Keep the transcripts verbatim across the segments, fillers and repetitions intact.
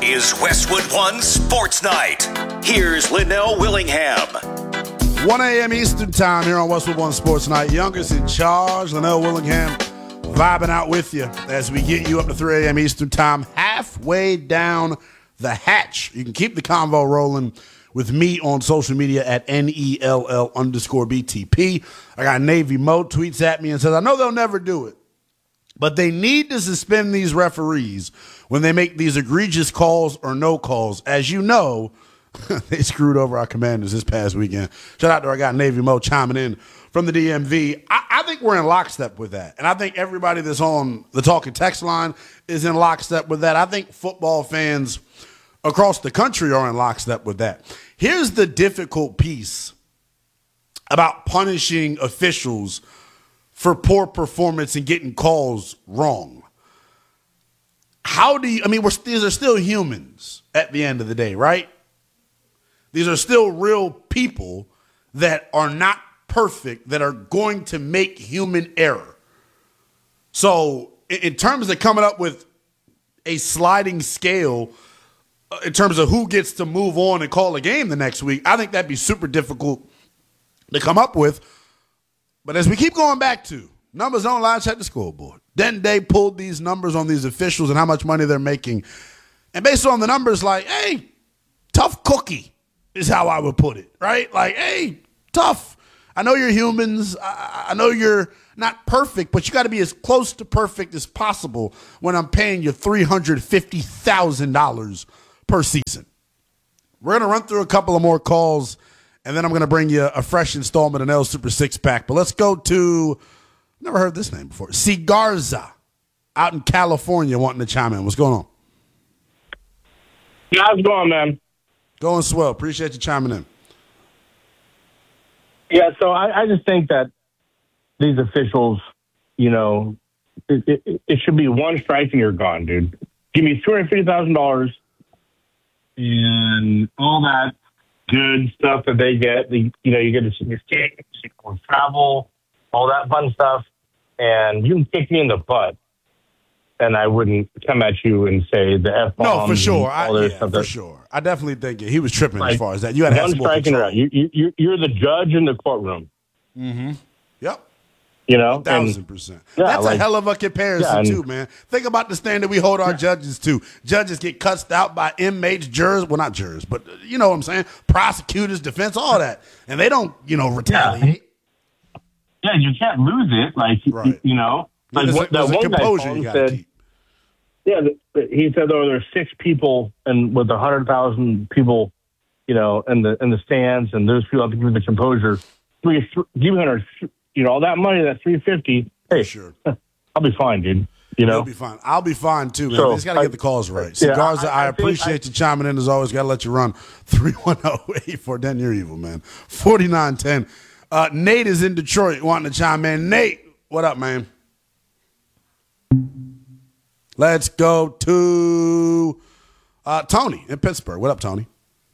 is Westwood One Sports Night. Here's Linnell Willingham. one a.m. Eastern Time here on Westwood One Sports Night. Youngest in charge, Linnell Willingham, vibing out with you as we get you up to three a.m. Eastern Time, halfway down the hatch. You can keep the convo rolling with me on social media at N E L L underscore B T P. I got Navy Mo tweets at me and says, I know they'll never do it, but they need to suspend these referees when they make these egregious calls or no calls. As you know, they screwed over our Commanders this past weekend. Shout out to our guy Navy Mo chiming in from the D M V. I, I think we're in lockstep with that. And I think everybody that's on the talking text line is in lockstep with that. I think football fans across the country are in lockstep with that. Here's the difficult piece about punishing officials for poor performance and getting calls wrong. How do you, I mean, we're, these are still humans at the end of the day, right? These are still real people that are not perfect, that are going to make human error. So in terms of coming up with a sliding scale in terms of who gets to move on and call a game the next week, I think that'd be super difficult to come up with. But as we keep going back to, numbers don't lie, check the scoreboard. Then they pulled these numbers on these officials and how much money they're making. And based on the numbers, like, hey, tough cookie is how I would put it, right? Like, hey, tough. I know you're humans. I, I know you're not perfect, but you got to be as close to perfect as possible when I'm paying you three hundred fifty thousand dollars per season. We're going to run through a couple of more calls, and then I'm going to bring you a fresh installment of L Super Six Pack. But let's go to, never heard this name before, Cigarza out in California wanting to chime in. What's going on? How's it going, man? Going swell. Appreciate you chiming in. Yeah, so I, I just think that these officials, you know, it, it, it should be one strike and you're gone, dude. Give me two hundred fifty thousand dollars and all that good stuff that they get. The, you know, you get to see your tickets, you can travel, all that fun stuff, and you can kick me in the butt, and I wouldn't come at you and say the F-bomb. No, for sure. I, yeah, stuff for that, sure. I definitely think he was tripping like, as far as that. You got to have some more striking control. around. You, you, you're the judge in the courtroom. Mm-hmm. Yep. You know? one thousand percent. Yeah, That's like, a hell of a comparison, yeah, and, too, man. Think about the standard we hold our yeah. judges to. Judges get cussed out by inmates, jurors. Well, not jurors, but you know what I'm saying? Prosecutors, defense, all that. And they don't, you know, retaliate. Yeah, yeah you can't lose it. Like, right. you, you know? Like yeah, what, that one guy said, keep. yeah, he said, oh, there's six people and with one hundred thousand people, you know, in the in the stands, and those people have to give the composure. Three, three hundred, you know, all that money, that three fifty. Hey, sure, I'll be fine, dude. You know, You'll be fine. I'll be fine too, man. So, We just got to get the calls right. Yeah, Cigarza, I, I, I appreciate I, you chiming in as always. Got to let you run three one zero eight four. Then you're evil, man. forty-nine ten. Uh, Nate is in Detroit wanting to chime in. Nate, what up, man? Let's go to uh, Tony in Pittsburgh. What up, Tony?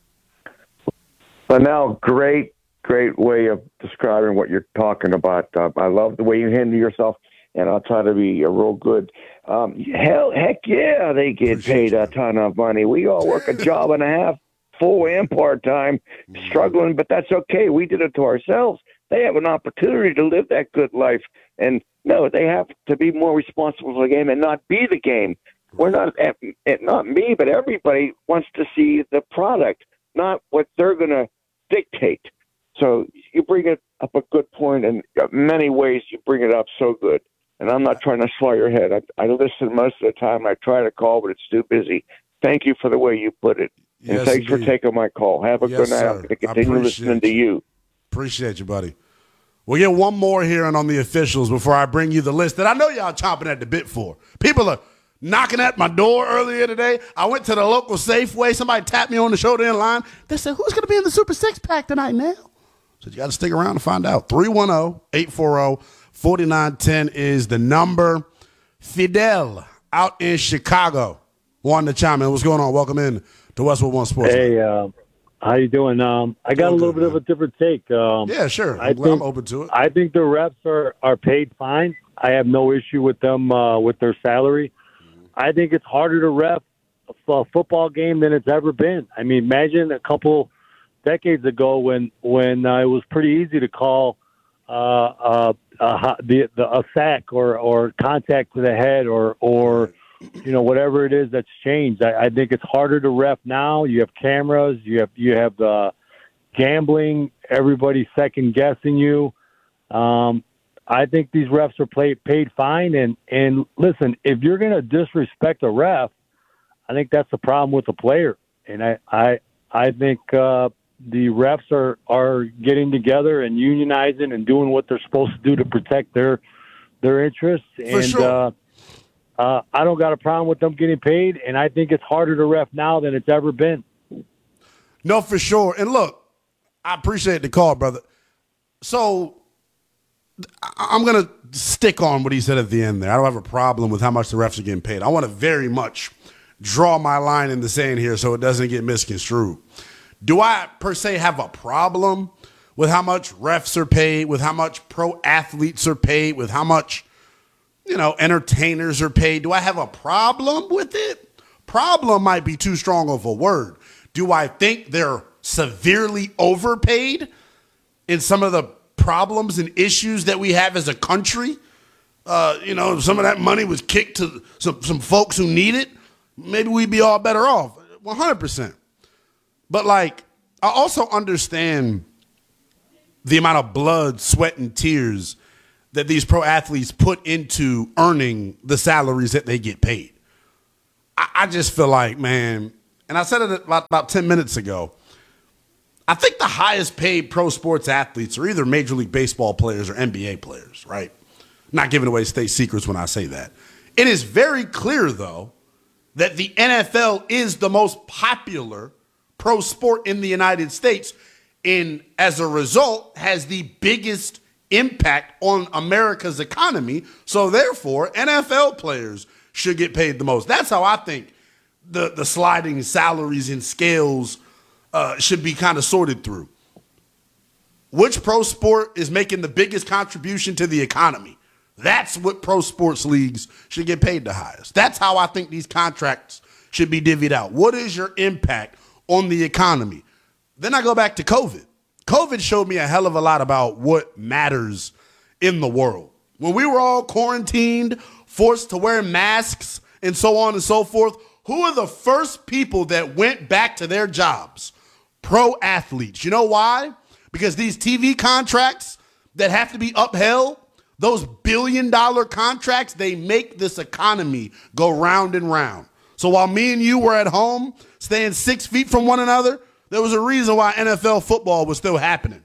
But now, great, great way of describing what you're talking about. Uh, I love the way you handle yourself, and I'll try to be a real good. Um, hell, heck yeah, they get Appreciate paid a ton of money. We all work a job and a half, full and part-time, struggling, but that's okay. We did it to ourselves. They have an opportunity to live that good life. And, no, they have to be more responsible for the game and not be the game. We're not, not me, but everybody wants to see the product, not what they're going to dictate. So you bring it up a good point, and in many ways you bring it up so good. And I'm not trying to slow your head. I, I listen most of the time. I try to call, but it's too busy. Thank you for the way you put it. And yes, thanks indeed. for taking my call. Have a yes, good night. Sir. I'm going to continue listening you. to you. Appreciate you, buddy. We'll get one more hearing on the officials before I bring you the list that I know y'all chomping at the bit for. People are knocking at my door earlier today. I went to the local Safeway. Somebody tapped me on the shoulder in line. They said, who's going to be in the Super Six Pack tonight now? So you got to stick around to find out. three one zero, eight four zero, four nine one zero is the number. Fidel out in Chicago wanting to chime in. What's going on? Welcome in to Westwood One Sports. Hey, uh, how you doing? Um, I got Doing a little good, bit man. of a different take. Um, Yeah, sure. I I'm, think, I'm open to it. I think the refs are, are paid fine. I have no issue with them uh, with their salary. I think it's harder to ref uh, football game than it's ever been. I mean, imagine a couple decades ago when when uh, it was pretty easy to call uh, uh, a, the, the, a sack or, or contact to the head or or you know whatever it is that's changed. I, I think it's harder to ref now. You have cameras. You have you have the gambling. Everybody's second guessing you. Um, I think these refs are paid paid fine. And and listen, if you're going to disrespect a ref, I think that's the problem with the player. And I I I think. Uh, The refs are, are getting together and unionizing and doing what they're supposed to do to protect their their interests. For and sure. uh, uh, I don't got a problem with them getting paid, and I think it's harder to ref now than it's ever been. No, for sure. And look, I appreciate the call, brother. So I- I'm going to stick on what he said at the end there. I don't have a problem with how much the refs are getting paid. I want to very much draw my line in the sand here so it doesn't get misconstrued. Do I, per se, have a problem with how much refs are paid, with how much pro athletes are paid, with how much, you know, entertainers are paid? Do I have a problem with it? Problem might be too strong of a word. Do I think they're severely overpaid in some of the problems and issues that we have as a country? Uh, you know, if some of that money was kicked to some, some folks who need it, maybe we'd be all better off. one hundred percent. But, like, I also understand the amount of blood, sweat, and tears that these pro athletes put into earning the salaries that they get paid. I, I just feel like, man, and I said it about, about ten minutes ago, I think the highest paid pro sports athletes are either Major League Baseball players or N B A players, right? Not giving away state secrets when I say that. It is very clear, though, that the N F L is the most popular pro sport in the United States, and as a result has the biggest impact on America's economy. So therefore, N F L players should get paid the most. That's how I think the, the sliding salaries and scales uh, should be kind of sorted through. Which pro sport is making the biggest contribution to the economy? That's what pro sports leagues should get paid the highest. That's how I think these contracts should be divvied out. What is your impact on the economy? Then I go back to COVID. COVID showed me a hell of a lot about what matters in the world. When we were all quarantined, forced to wear masks and so on and so forth, who are the first people that went back to their jobs? Pro athletes. You know why? Because these T V contracts that have to be upheld, those billion dollar contracts, they make this economy go round and round. So while me and you were at home, staying six feet from one another, there was a reason why N F L football was still happening.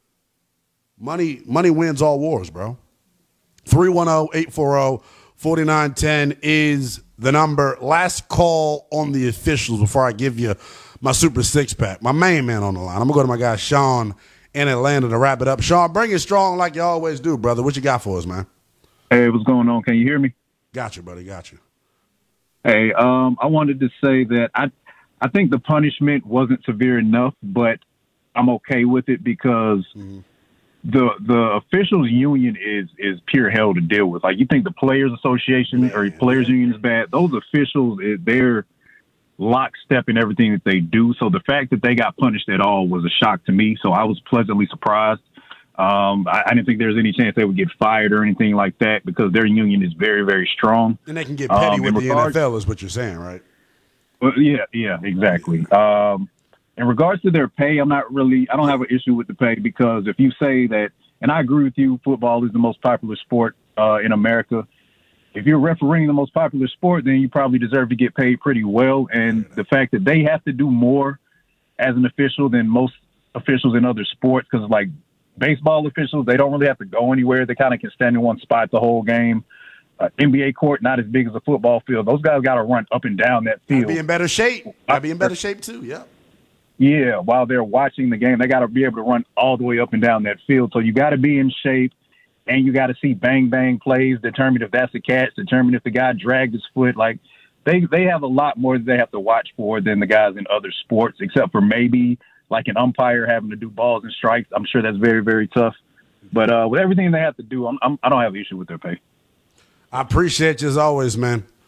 Money money wins all wars, bro. three one zero, eight four zero, four nine one zero is the number. Last call on the officials before I give you my super six-pack. My main man on the line. I'm going to go to my guy Sean in Atlanta to wrap it up. Sean, bring it strong like you always do, brother. What you got for us, man? Hey, what's going on? Can you hear me? Got you, buddy. Got you. Hey, um, I wanted to say that I I think the punishment wasn't severe enough, but I'm okay with it because mm-hmm. the the officials union is is pure hell to deal with. Like, you think the Players Association man, or Players man. Union is bad? Those officials, they're lockstep in everything that they do. So the fact that they got punished at all was a shock to me. So I was pleasantly surprised. Um, I, I didn't think there was any chance they would get fired or anything like that because their union is very, very strong. And they can get petty um, with the regards, N F L is what you're saying, right? Well, yeah, yeah, exactly. Um, in regards to their pay, I'm not really – I don't have an issue with the pay because if you say that – and I agree with you, football is the most popular sport uh, in America. If you're refereeing the most popular sport, then you probably deserve to get paid pretty well. And the fact that they have to do more as an official than most officials in other sports, because like baseball officials, they don't really have to go anywhere. They kind of can stand in one spot the whole game. Uh, N B A court, not as big as a football field. Those guys got to run up and down that field. I'd be in better shape. I'd be in better shape too, yeah. Yeah, while they're watching the game, they got to be able to run all the way up and down that field. So you got to be in shape. And you got to see bang, bang plays, determine if that's a catch, determine if the guy dragged his foot. Like, they, they have a lot more that they have to watch for than the guys in other sports, except for maybe like an umpire having to do balls and strikes. I'm sure that's very, very tough. But uh, with everything they have to do, I'm, I'm, I don't have an issue with their pay. I appreciate you as always, man.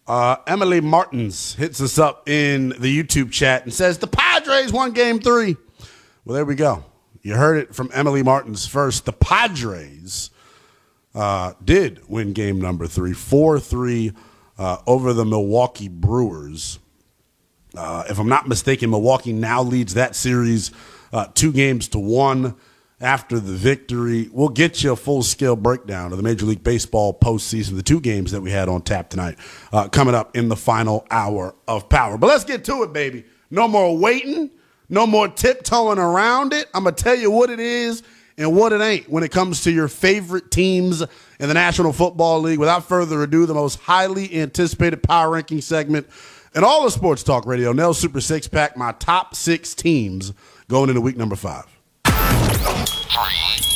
Uh, Emily Martins hits us up in the YouTube chat and says, the Padres won game three. Well, there we go. You heard it from Emily Martins first. The Padres uh, did win game number three, four three uh, over the Milwaukee Brewers. Uh, if I'm not mistaken, Milwaukee now leads that series uh, two games to one after the victory. We'll get you a full-scale breakdown of the Major League Baseball postseason, the two games that we had on tap tonight, uh, coming up in the final hour of Power. But let's get to it, baby. No more waiting. No more tiptoeing around it. I'm going to tell you what it is and what it ain't when it comes to your favorite teams in the National Football League. Without further ado, the most highly anticipated power ranking segment in all of Sports Talk Radio, Nell Super Six Pack, my top six teams going into week number five. Three,